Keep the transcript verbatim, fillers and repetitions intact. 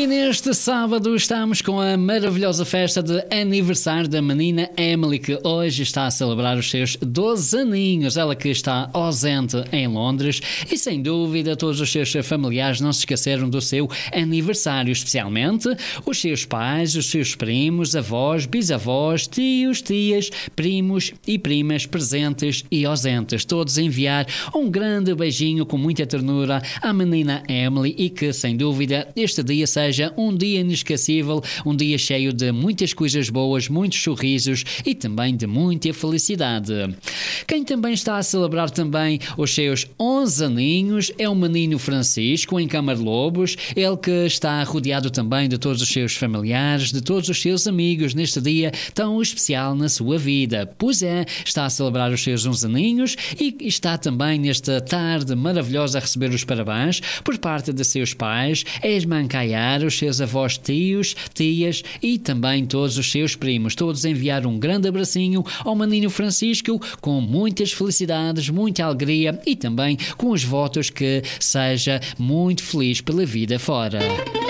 E neste sábado estamos com a maravilhosa festa de aniversário da menina Emily, que hoje está a celebrar os seus doze aninhos. Ela que está ausente em Londres e, sem dúvida, todos os seus familiares não se esqueceram do seu aniversário, especialmente os seus pais, os seus primos, avós, bisavós, tios, tias, primos e primas presentes e ausentes. Todos enviar um grande beijinho com muita ternura à menina Emily e que, sem dúvida, este dia seja um dia inesquecível, um dia cheio de muitas coisas boas, muitos sorrisos e também de muita felicidade. Quem também está a celebrar também os seus onze aninhos é o menino Francisco, em Camarlobos, ele que está rodeado também de todos os seus familiares, de todos os seus amigos neste dia tão especial na sua vida. Pois é, está a celebrar os seus onze aninhos e está também nesta tarde maravilhosa a receber os parabéns por parte de seus pais, a irmã Caiara, os seus avós, tios, tias e também todos os seus primos. Todos enviar um grande abracinho ao menino Francisco com muitas felicidades, muita alegria e também com os votos que seja muito feliz pela vida fora.